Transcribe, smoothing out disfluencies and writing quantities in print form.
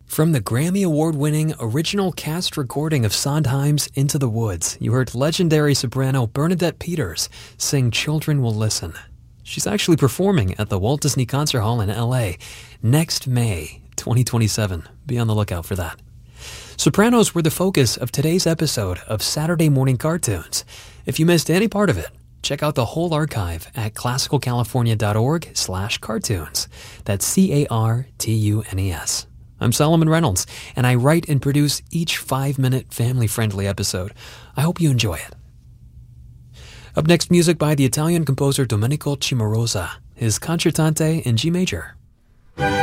From the Grammy Award-winning original cast recording of Sondheim's Into the Woods, you heard legendary soprano Bernadette Peters sing Children Will Listen. She's actually performing at the Walt Disney Concert Hall in L.A. next May 2027. Be on the lookout for that. Sopranos were the focus of today's episode of Saturday Morning Cartoons. If you missed any part of it, check out the whole archive at classicalcalifornia.org/cartoons. That's CARTUNES. I'm Solomon Reynolds, and I write and produce each 5-minute family-friendly episode. I hope you enjoy it. Up next, music by the Italian composer Domenico Cimarosa, his Concertante in G major.